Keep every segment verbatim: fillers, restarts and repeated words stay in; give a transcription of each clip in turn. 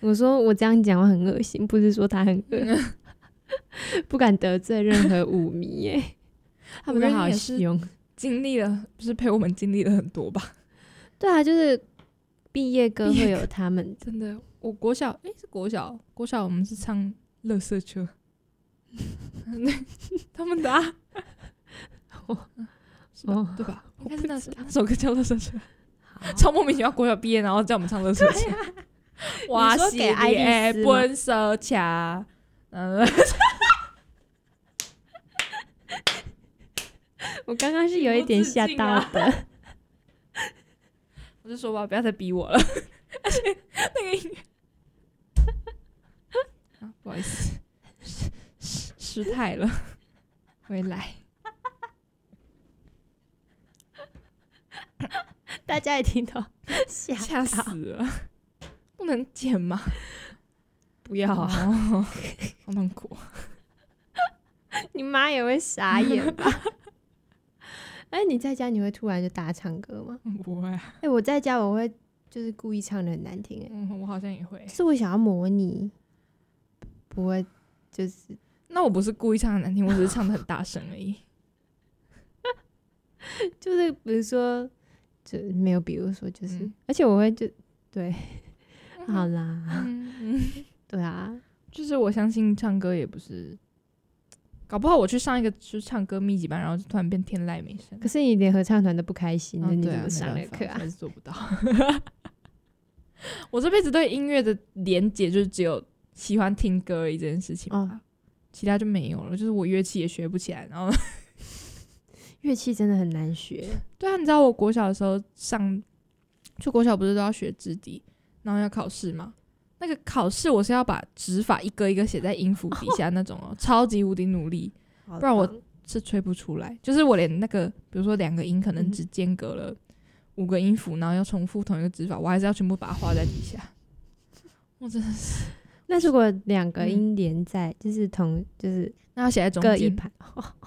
我说我这样讲我很恶心，不是说他很恶不敢得罪任何舞迷耶他们都好凶， 经历了不是陪我们经历了很多吧？ 对啊，就是毕业歌会有他们真的。我国小诶是国小国小我们是唱垃圾车他们的啊哦是吧、哦、对吧？应该是 那, 那首歌叫垃圾车超莫名其妙，国小毕业然后叫我们唱垃圾车、啊、哇你说给爱丽丝吗？ 本色卡嗯我刚刚是有一点吓到的、啊、 我就说吧，不要再逼我了而且那个音乐啊，不好意思失态了回来大家也听到吓死了不能剪吗？ 不要啊、 哦、好痛苦你妈也会傻眼吧哎、欸，你在家你会突然就大唱歌吗？ 不会、啊。 哎、欸，我在家我会就是故意唱的很难听、欸。 嗯，我好像也会。 就是我想要模拟，不会就是。 那我不是故意唱的难听，我只是唱的很大声而已。 就是比如说，就没有，比如说就是， 嗯、 而且我会就对，嗯、好啦， 嗯嗯， 对啊， 就是我相信唱歌也不是。搞不好我去上一个就是唱歌密集班，然后就突然变天籁美声。 可是你连合唱团都不开心，那、哦、你怎么上那那课啊？ 还是做不到。我这辈子对音乐的连结就是只有喜欢听歌而已这件事情吧、哦，其他就没有了。就是我乐器也学不起来，然后乐器真的很难学。 对啊，你知道我国小的时候上，就国小不是都要学直笛，然后要考试吗？那个考试我是要把指法一个一个写在音符底下那种哦，超级无敌努力，不然我是吹不出来。就是我连那个比如说两个音可能只间隔了五个音符、嗯、然后要重复同一个指法，我还是要全部把它画在底下。我真的是。 那如果两个音连在、嗯、就是同就是那要写在中间各一排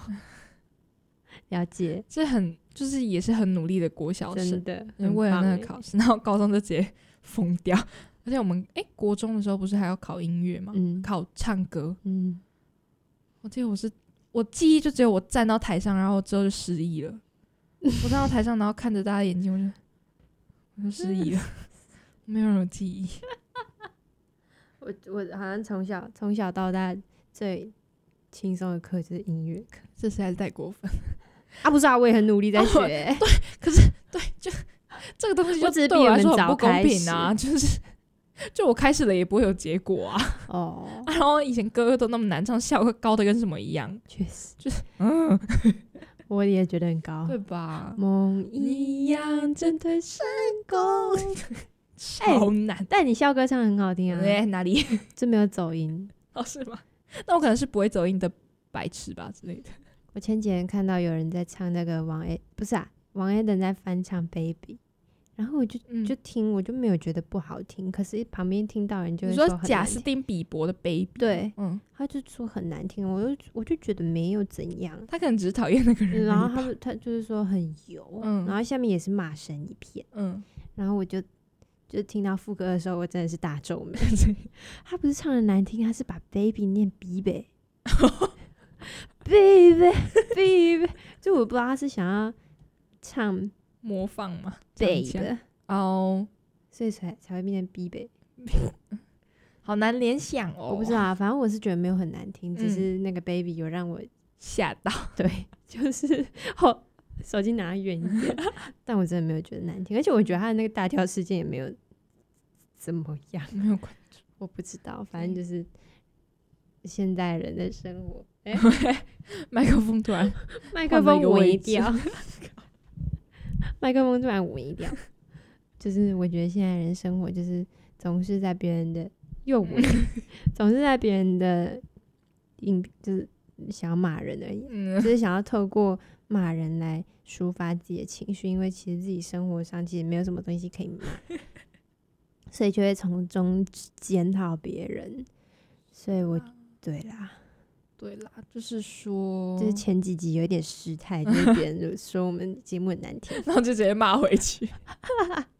了解， 这很就是也是很努力的国小生， 真的为了那个考试，然后高中就直接疯掉。而且我们哎、欸，国中的时候不是还要考音乐吗？嗯，考唱歌。嗯，我记得我是我记忆就只有我站到台上，然后之后就失忆了。我站到台上，然后看着大家眼睛，我就我就失忆了，没有任何记忆。 我我好像从小从小到大最轻松的课就是音乐课， 这实在是太过分啊！不是啊，我也很努力在学、欸哦。对，可是对，就这个东西就对我来说很不公平啊，就是。就我开始了也不会有结果啊！哦、oh. 啊，然后以前歌都那么难唱，效果高的跟什么一样， 确实就是嗯， 我也觉得很高， 对吧？ 梦一样针对成功， 超难、欸。 但你校歌唱很好听啊！ 哎，哪里？ 就没有走音哦？是吗？那我可能是不会走音的白痴吧之类的。 我前几天看到有人在唱那个王 A， 不是啊，王 A 的在翻唱 Baby。然后我就就听、嗯，我就没有觉得不好听，可是旁边听到人就会说很难听。 你说贾斯汀比伯的 Baby， 对，嗯，他就说很难听，我就我就觉得没有怎样， 他可能只是讨厌那个人。 然后他们他就是说很油、嗯，然后下面也是骂声一片，嗯，然后我就就听到副歌的时候，我真的是大皱眉。他不是唱的难听，他是把 Baby 念 Baby， Baby Baby， 就我不知道他是想要唱。 模仿嘛， 背的哦， oh, 所以才才会变成 B 背， 好难联想哦。 我不知道，反正我是觉得没有很难听，嗯、只是那个 Baby 有让我吓到。 对，就是哦，手机拿远一点，但我真的没有觉得难听，而且我觉得他的那个大跳事件也没有怎么样， 没有关注， 我不知道，反正就是现代人的生活。哎、 欸，麦克风突然麦克风微掉。麦克风突然微掉，就是我觉得现在人生活就是总是在别人的又微，总是在别人的影，就是想要骂人而已，嗯、就是想要透过骂人来抒发自己的情绪，因为其实自己生活上其实没有什么东西可以骂，所以就会从中检讨别人。所以我对啦。 对啦，就是说， 就是前几集有一点失态，就是别人就说我们节目很难听， 然后就直接骂回去。